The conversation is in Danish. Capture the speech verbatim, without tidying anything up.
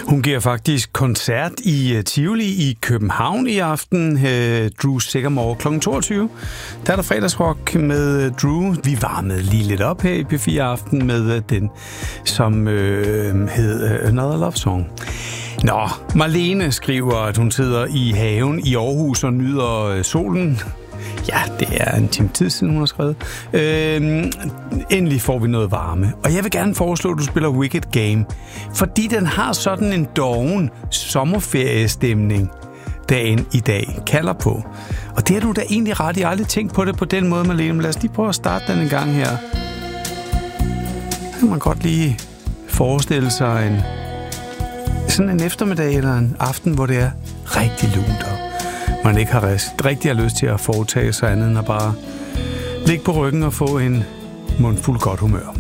Hun giver faktisk koncert i Tivoli i København i aften. Drew Sigamore klokken toogtyve. Der er der fredagsrock med Drew. Vi varmede lige lidt op her i P fire Aften med den, som øh, hed Another Love Song. Nå, Marlene skriver, at hun sidder i haven i Aarhus og nyder solen. Ja, det er en time tid siden, hun har skrevet. Øh, endelig får vi noget varme. Og jeg vil gerne foreslå, at du spiller Wicked Game, fordi den har sådan en doven sommerferiestemning, dagen i dag kalder på. Og det har du da egentlig ret i. aldrig tænkt på det på den måde, Marlene. Men lad os lige prøve at starte den en gang her. Så kan man godt lige forestille sig en, sådan en eftermiddag eller en aften, hvor det er rigtig lunt og man ikke har rigtig har lyst til at foretage sig andet end at bare ligge på ryggen og få en mundfuld godt humør.